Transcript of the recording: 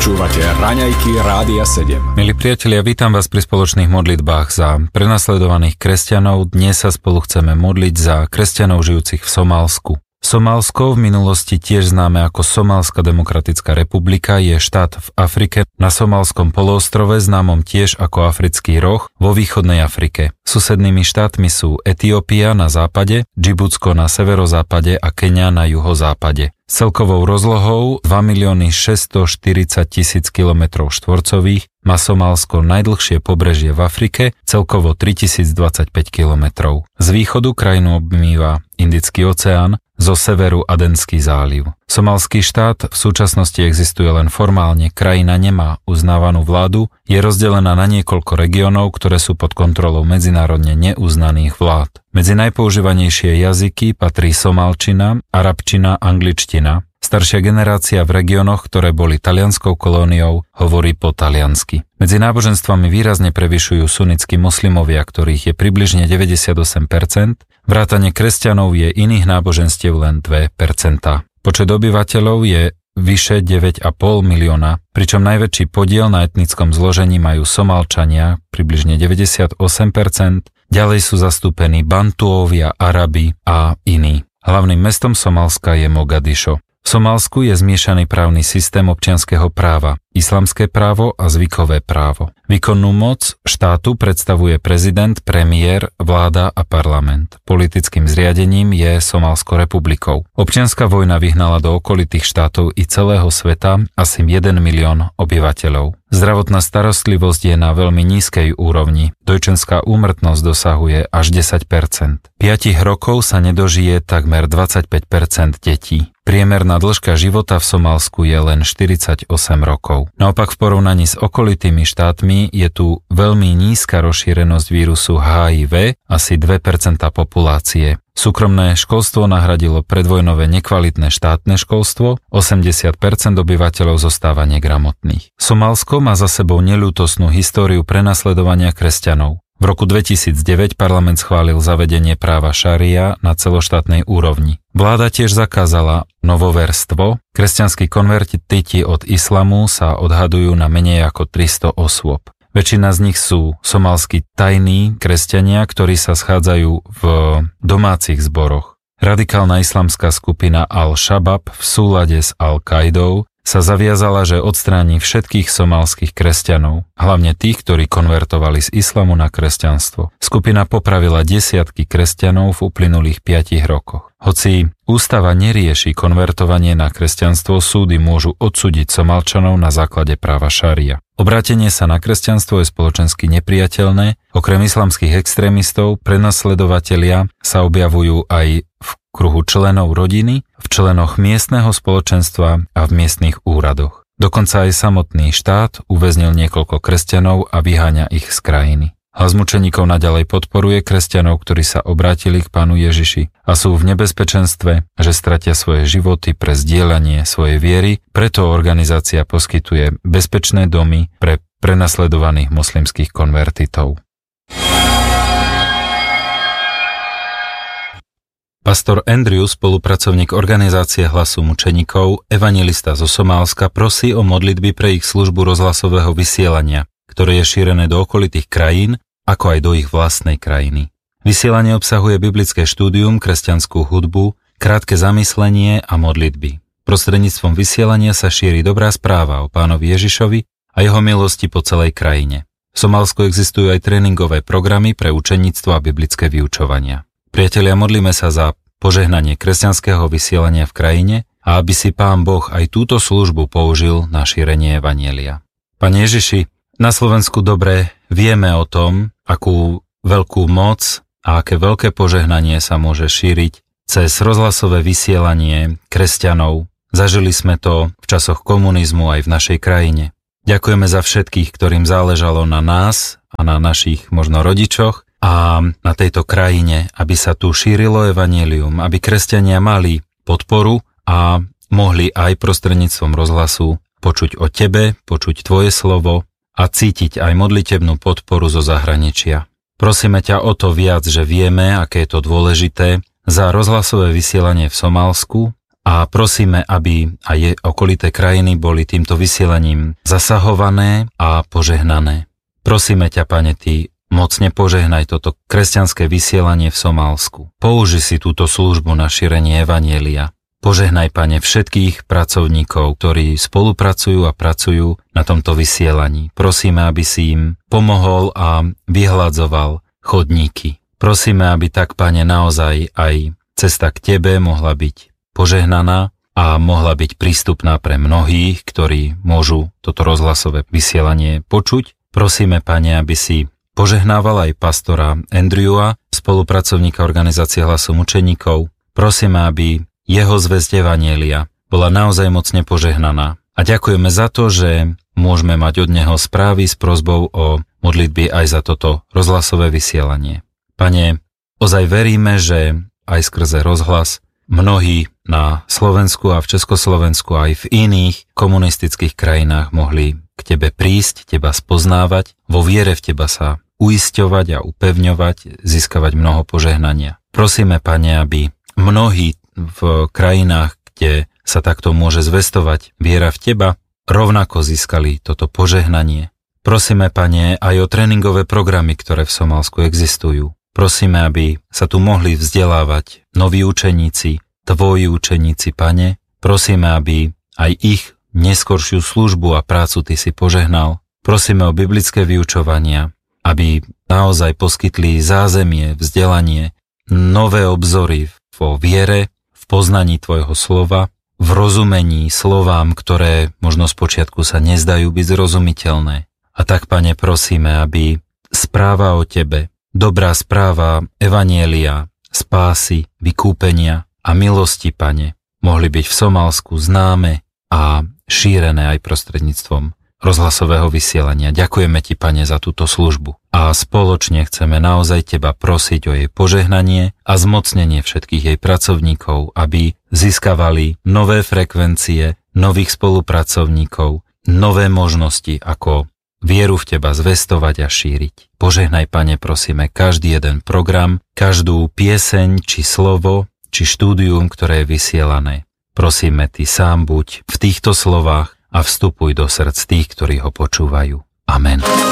Počúvate Raňajky Rádia 7. Milí priatelia, vítam vás pri spoločných modlitbách za prenasledovaných kresťanov. Dnes sa spolu chceme modliť za kresťanov žijúcich v Somálsku. Somálsko, v minulosti tiež známe ako Somálska demokratická republika, je štát v Afrike na Somálskom poloostrove, známom tiež ako Africký roh vo východnej Afrike. Susednými štátmi sú Etiópia na západe, Džibutsko na severozápade a Keňa na juhozápade. Celkovou rozlohou 2 640 000 km2 má Somálsko najdlhšie pobrežie v Afrike, celkovo 3025 km. Z východu krajinu obmýva Indický oceán, zo severu Adenský záliv. Somálsky štát v súčasnosti existuje len formálne, krajina nemá uznávanú vládu, je rozdelená na niekoľko regiónov, ktoré sú pod kontrolou medzinárodne neuznaných vlád. Medzi najpoužívanejšie jazyky patrí somálčina, arabčina, angličtina. Staršia generácia v regiónoch, ktoré boli talianskou kolóniou, hovorí po taliansky. Medzi náboženstvami výrazne prevyšujú sunnickí moslimovia, ktorých je približne 98%, vrátane kresťanov je iných náboženstiev len 2%. Počet obyvateľov je vyše 9,5 milióna, pričom najväčší podiel na etnickom zložení majú Somálčania, približne 98%, ďalej sú zastúpení Bantuovia, Arabi a iní. Hlavným mestom Somálska je Mogadišo. V Somálsku je zmiešaný právny systém občianskeho práva, islamské právo a zvykové právo. Výkonnú moc štátu predstavuje prezident, premiér, vláda a parlament. Politickým zriadením je Somálsko republikou. Občianska vojna vyhnala do okolitých štátov i celého sveta asi 1 milión obyvateľov. Zdravotná starostlivosť je na veľmi nízkej úrovni. Dojčenská úmrtnosť dosahuje až 10%. 5 rokov sa nedožije takmer 25% detí. Priemerná dĺžka života v Somálsku je len 48 rokov. Naopak v porovnaní s okolitými štátmi je tu veľmi nízka rozšírenosť vírusu HIV, asi 2% populácie. Súkromné školstvo nahradilo predvojnové nekvalitné štátne školstvo, 80% obyvateľov zostáva negramotných. Somálsko má za sebou neľútostnú históriu prenasledovania kresťanov. V roku 2009 parlament schválil zavedenie práva šaria na celoštátnej úrovni. Vláda tiež zakázala novoverstvo. Kresťanskí konvertiti od islamu sa odhadujú na menej ako 300 osôb. Väčšina z nich sú somálski tajní kresťania, ktorí sa schádzajú v domácich zboroch. Radikálna islamská skupina Al-Shabab v súlade s Al-Qaidou sa zaviazala, že odstráni všetkých somálskych kresťanov, hlavne tých, ktorí konvertovali z islamu na kresťanstvo. Skupina popravila desiatky kresťanov v uplynulých 5 rokoch. Hoci ústava nerieši konvertovanie na kresťanstvo, súdy môžu odsúdiť Somálčanov na základe práva šaria. Obrátenie sa na kresťanstvo je spoločensky nepriateľné. Okrem islamských extrémistov, prenasledovatelia sa objavujú aj v kruhu členov rodiny, v členoch miestneho spoločenstva a v miestnych úradoch. Dokonca aj samotný štát uväznil niekoľko kresťanov a vyháňa ich z krajiny. Hlas mučeníkov naďalej podporuje kresťanov, ktorí sa obrátili k Pánu Ježiši a sú v nebezpečenstve, že stratia svoje životy pre zdieľanie svojej viery, preto organizácia poskytuje bezpečné domy pre prenasledovaných moslimských konvertitov. Pastor Andrew, spolupracovník organizácie Hlasu mučeníkov, evanjelista zo Somálska, prosí o modlitby pre ich službu rozhlasového vysielania, ktoré je šírené do okolitých krajín, ako aj do ich vlastnej krajiny. Vysielanie obsahuje biblické štúdium, kresťanskú hudbu, krátke zamyslenie a modlitby. Prostredníctvom vysielania sa šíri dobrá správa o Pánovi Ježišovi a jeho milosti po celej krajine. V Somálsku existujú aj tréningové programy pre učeníctvo a biblické vyučovania. Priatelia, modlíme sa za požehnanie kresťanského vysielania v krajine a aby si Pán Boh aj túto službu použil na šírenie evanjelia. Pane Ježiši, na Slovensku dobre vieme o tom, akú veľkú moc a aké veľké požehnanie sa môže šíriť cez rozhlasové vysielanie kresťanov. Zažili sme to v časoch komunizmu aj v našej krajine. Ďakujeme za všetkých, ktorým záležalo na nás a na našich možno rodičoch, a na tejto krajine, aby sa tu šírilo evanjelium, aby kresťania mali podporu a mohli aj prostredníctvom rozhlasu počuť o tebe, počuť tvoje slovo a cítiť aj modlitebnú podporu zo zahraničia. Prosíme ťa o to viac, že vieme, aké je to dôležité za rozhlasové vysielanie v Somálsku A prosíme, aby aj okolité krajiny boli týmto vysielaním zasahované a požehnané. Prosíme ťa, Pane, Ty mocne požehnaj toto kresťanské vysielanie v Somálsku. Použi si túto službu na šírenie evanjelia. Požehnaj, Pane, všetkých pracovníkov, ktorí spolupracujú a pracujú na tomto vysielaní. Prosíme, aby si im pomohol a vyhladzoval chodníky. Prosíme, aby tak, Pane, naozaj aj cesta k Tebe mohla byť požehnaná a mohla byť prístupná pre mnohých, ktorí môžu toto rozhlasové vysielanie počuť. Prosíme, Pane, aby si požehnával aj pastora Andrewa, spolupracovníka organizácie Hlasom učeníkov. Prosíme, aby jeho zvesť evanjelia bola naozaj mocne požehnaná. A ďakujeme za to, že môžeme mať od neho správy s prosbou o modlitby aj za toto rozhlasové vysielanie. Pane, ozaj veríme, že aj skrze rozhlas mnohí na Slovensku a v Československu aj v iných komunistických krajinách mohli k Tebe prísť, Teba spoznávať, vo viere v Teba sa uisťovať a upevňovať, získavať mnoho požehnania. Prosíme, Pane, aby mnohí v krajinách, kde sa takto môže zvestovať viera v Teba, rovnako získali toto požehnanie. Prosíme, Pane, aj o tréningové programy, ktoré v Somálsku existujú. Prosíme, aby sa tu mohli vzdelávať noví učeníci, Tvoji učeníci, Pane. Prosíme, aby aj ich neskoršiu službu a prácu Ty si požehnal. Prosíme o biblické vyučovania, aby naozaj poskytli zázemie, vzdelanie, nové obzory vo viere, v poznaní Tvojho slova, v rozumení slovám, ktoré možno spočiatku sa nezdajú byť zrozumiteľné. A tak, Pane, prosíme, aby správa o Tebe, dobrá správa evanjelia, spásy, vykúpenia a milosti, Pane, mohli byť v Somálsku známe a šírené aj prostredníctvom rozhlasového vysielania. Ďakujeme Ti, Pane, za túto službu. A spoločne chceme naozaj Teba prosiť o jej požehnanie a zmocnenie všetkých jej pracovníkov, aby získavali nové frekvencie, nových spolupracovníkov, nové možnosti, ako vieru v Teba zvestovať a šíriť. Požehnaj, Pane, prosíme, každý jeden program, každú pieseň, či slovo, či štúdium, ktoré je vysielané. Prosíme, Ty sám buď v týchto slovách a vstupuj do srdc tých, ktorí ho počúvajú. Amen.